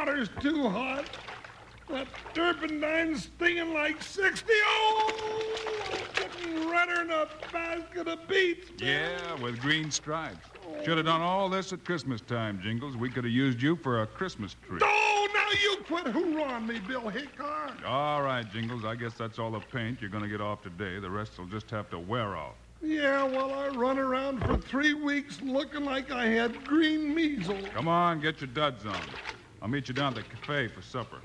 water's too hot. That turpendine's stinging like 60. Oh, I'm getting redder than a basket of beets. Yeah, with green stripes. Should have done all this at Christmas time, Jingles. We could have used you for a Christmas tree. Oh, now you quit hoorahing me, Bill Hickok. All right, Jingles. I guess that's all the paint you're going to get off today. The rest will just have to wear off. Yeah, well, I run around for 3 weeks looking like I had green measles. Come on, get your duds on. I'll meet you down at the cafe for supper.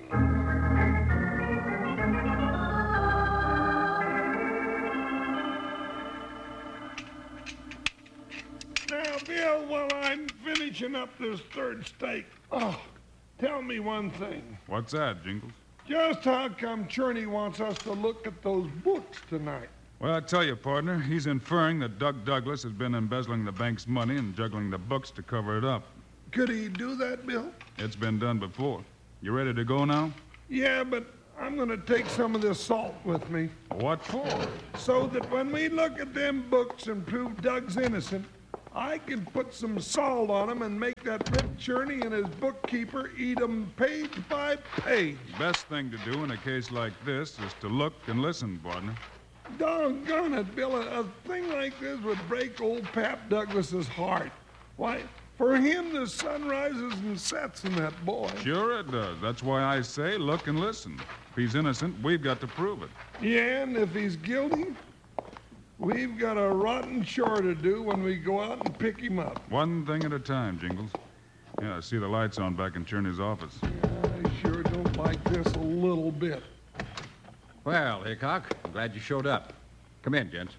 Now, Bill, while I'm finishing up this third steak, tell me one thing. What's that, Jingles? Just how come Cherney wants us to look at those books tonight? Well, I tell you, partner, he's inferring that Doug Douglas has been embezzling the bank's money and juggling the books to cover it up. Could he do that, Bill? It's been done before. You ready to go now? Yeah, but I'm going to take some of this salt with me. What for? So that when we look at them books and prove Doug's innocent, I can put some salt on them and make that Rip Cherney and his bookkeeper eat them page by page. Best thing to do in a case like this is to look and listen, partner. Doggone it, Bill. A thing like this would break old Pap Douglas's heart. Why, for him, the sun rises and sets in that boy. Sure it does. That's why I say look and listen. If he's innocent, we've got to prove it. Yeah, and if he's guilty, we've got a rotten chore to do when we go out and pick him up. One thing at a time, Jingles. Yeah, I see the lights on back in Cherney's office. I sure don't like this a little bit. Well, Hickok, I'm glad you showed up. Come in, gents.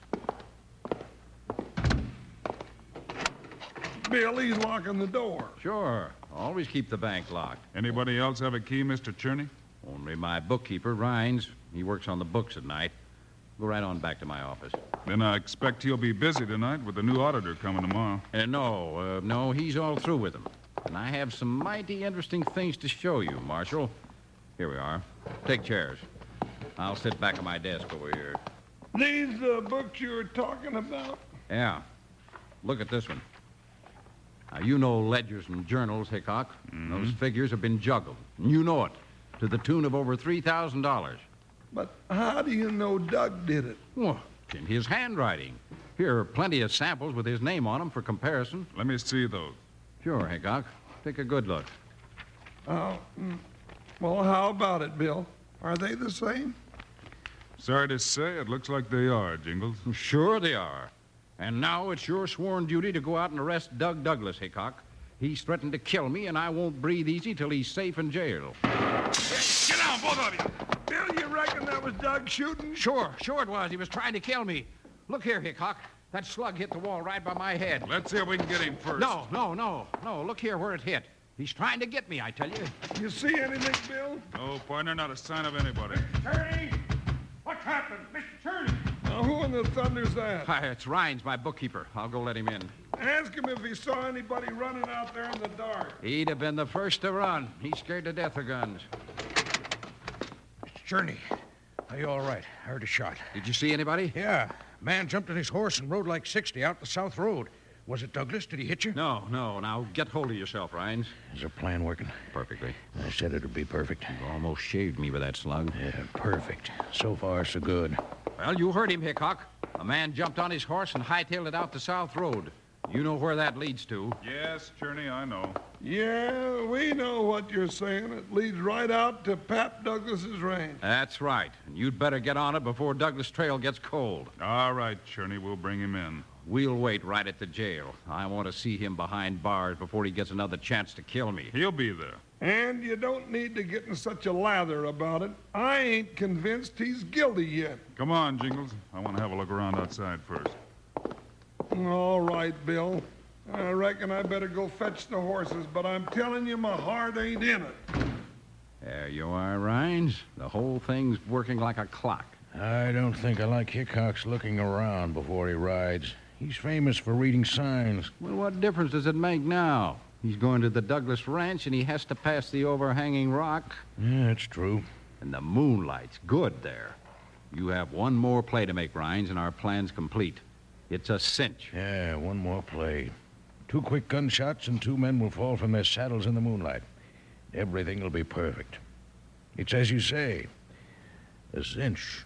Bill, he's locking the door. Sure. Always keep the bank locked. Anybody else have a key, Mr. Cherney? Only my bookkeeper, Rhines. He works on the books at night. Go right on back to my office. Then I expect he'll be busy tonight with the new auditor coming tomorrow. No, he's all through with them. And I have some mighty interesting things to show you, Marshal. Here we are. Take chairs. I'll sit back at my desk over here. These books you were talking about? Yeah. Look at this one. Now, you know ledgers and journals, Hickok. Mm-hmm. Those figures have been juggled. And you know it. To the tune of over $3,000. But how do you know Doug did it? Well, it's in his handwriting. Here are plenty of samples with his name on them for comparison. Let me see those. Sure, Hickok. Take a good look. Well, how about it, Bill? Are they the same? Sorry to say, it looks like they are, Jingles. Sure they are. And now it's your sworn duty to go out and arrest Doug Douglas, Hickok. He's threatened to kill me, and I won't breathe easy till he's safe in jail. Get down, both of you. Bill, you reckon that was Doug shooting? Sure it was. He was trying to kill me. Look here, Hickok. That slug hit the wall right by my head. Let's see if we can get him first. No. Look here where it hit. He's trying to get me, I tell you. You see anything, Bill? No, partner, not a sign of anybody. Cherney! What's happened? Mr. Cherney! Now, who in the thunder's that? Hi, it's Rhines, my bookkeeper. I'll go let him in. Ask him if he saw anybody running out there in the dark. He'd have been the first to run. He's scared to death of guns. Mr. Cherney, are you all right? I heard a shot. Did you see anybody? Yeah. Man jumped on his horse and rode like 60 out the South Road. Was it Douglas? Did he hit you? No. Now, get hold of yourself, Rhines. Is our plan working? Perfectly. I said it'd be perfect. You almost shaved me with that slug. Yeah, perfect. So far, so good. Well, you heard him, Hickok. A man jumped on his horse and hightailed it out the South Road. You know where that leads to. Yes, Cherney, I know. Yeah, we know what you're saying. It leads right out to Pap Douglas's ranch. That's right. And you'd better get on it before Douglas Trail gets cold. All right, Cherney, we'll bring him in. We'll wait right at the jail. I want to see him behind bars before he gets another chance to kill me. He'll be there. And you don't need to get in such a lather about it. I ain't convinced he's guilty yet. Come on, Jingles. I want to have a look around outside first. All right, Bill. I reckon I better go fetch the horses, but I'm telling you, my heart ain't in it. There you are, Rhines. The whole thing's working like a clock. I don't think I like Hickok's looking around before he rides. He's famous for reading signs. Well, what difference does it make now? He's going to the Douglas Ranch, and he has to pass the overhanging rock. Yeah, that's true. And the moonlight's good there. You have one more play to make, Rhines, and our plan's complete. It's a cinch. Yeah, one more play. 2 quick gunshots and 2 men will fall from their saddles in the moonlight. Everything will be perfect. It's as you say, a cinch.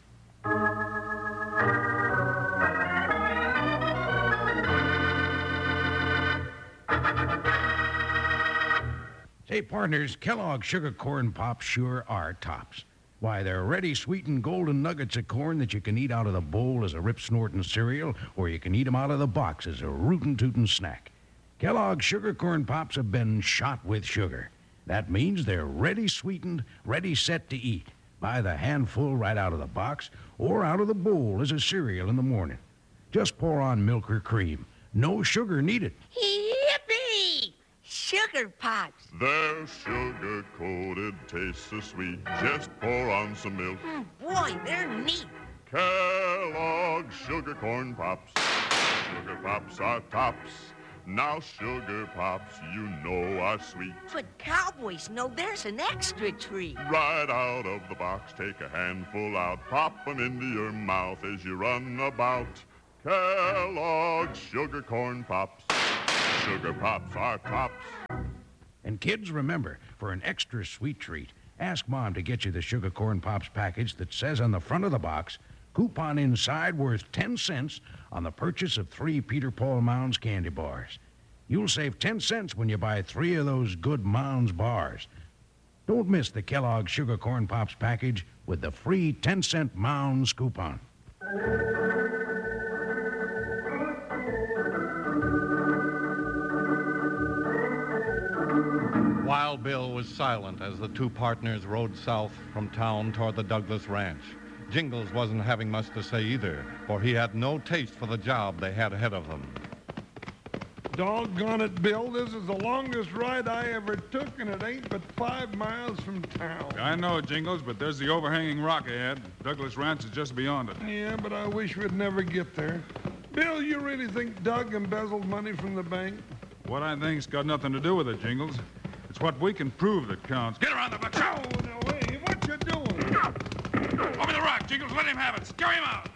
Say, partners, Kellogg's Sugar Corn Pops sure are tops. Why, they're ready sweetened golden nuggets of corn that you can eat out of the bowl as a rip-snorting cereal, or you can eat them out of the box as a rootin'-tootin' snack. Kellogg's Sugar Corn Pops have been shot with sugar. That means they're ready sweetened, ready set to eat. Buy the handful right out of the box or out of the bowl as a cereal in the morning. Just pour on milk or cream. No sugar needed. Yippee! Sugar Pops. They're sugar-coated, taste so sweet. Just pour on some milk. Boy, they're neat. Kellogg's Sugar Corn Pops. Sugar Pops are tops. Now Sugar Pops, you know, are sweet. But cowboys know there's an extra treat. Right out of the box, take a handful out. Pop 'em into your mouth as you run about. Kellogg's Sugar Corn Pops. Sugar Pops are tops. And kids, remember, for an extra sweet treat, ask Mom to get you the Sugar Corn Pops package that says on the front of the box, coupon inside worth 10 cents on the purchase of 3 Peter Paul Mounds candy bars. You'll save 10 cents when you buy 3 of those good Mounds bars. Don't miss the Kellogg's Sugar Corn Pops package with the free 10-cent Mounds coupon. Wild Bill was silent as the two partners rode south from town toward the Douglas Ranch. Jingles wasn't having much to say either, for he had no taste for the job they had ahead of them. Doggone it, Bill. This is the longest ride I ever took, and it ain't but 5 miles from town. I know, Jingles, but there's the overhanging rock ahead. Douglas Ranch is just beyond it. Yeah, but I wish we'd never get there. Bill, you really think Doug embezzled money from the bank? What I think's got nothing to do with it, Jingles. It's what we can prove that counts. Get around the buckshot! Oh, no, hey, what you doing? Over the rock, Jingles. Let him have it. Scare him out.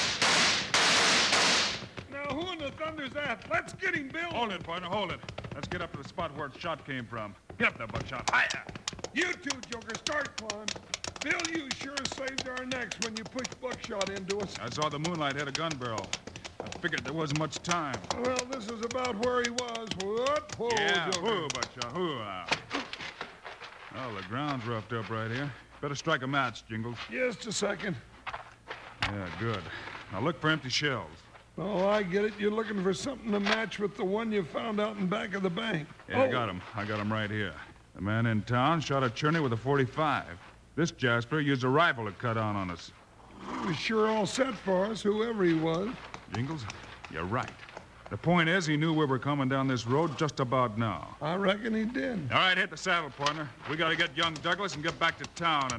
Now, who in the thunder's that? Let's get him, Bill. Hold it, partner. Hold it. Let's get up to the spot where the shot came from. Get up there, buckshot. Hiya! You two, Joker, start climb. Bill, you sure saved our necks when you pushed Buckshot into us. I saw the moonlight hit a gun barrel. I figured there wasn't much time. Well, this is about where he was. What? Whoa, Yeah, Joker. whoo, buckshot, whoo. Well, the ground's roughed up right here. Better strike a match, Jingles. Just a second. Yeah, good. Now look for empty shells. Oh, I get it. You're looking for something to match with the one you found out in back of the bank. Yeah, I got him. I got him right here. The man in town shot at Cherney with a .45. This Jasper used a rifle to cut on us. He was sure all set for us, whoever he was. Jingles, you're right. The point is, he knew we were coming down this road just about now. I reckon he did. All right, hit the saddle, partner. We got to get young Douglas and get back to town and